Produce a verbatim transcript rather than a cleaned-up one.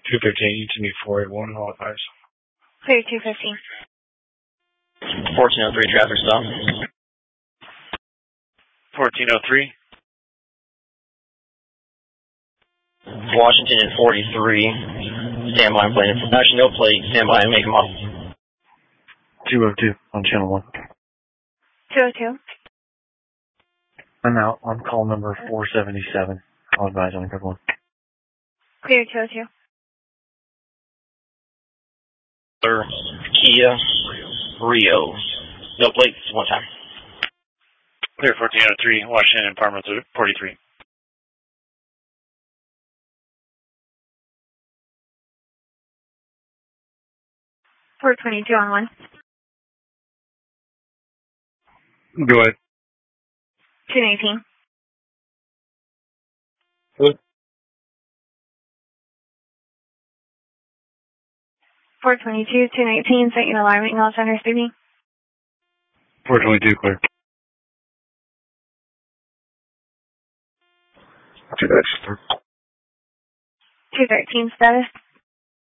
two fifteen, you to me four eight one, all advice. Clear two fifteen. fourteen oh three traffic stop. fourteen oh three. Washington and forty-three. Stand by and plane. Actually, no plate. Stand by and make them up. two oh two on channel one. two oh two. I'm out on call number four seventy-seven. I'll advise on group one. Clear two oh two. Sir, Kia, Rio. No plates, one time. Clear fourteen oh three, Washington and Parma forty-three. four twenty-two on one. Go ahead. two nineteen. Good. four twenty-two, two nineteen, set your alarm, acknowledge center speaking. four twenty-two, clear. two thirteen status.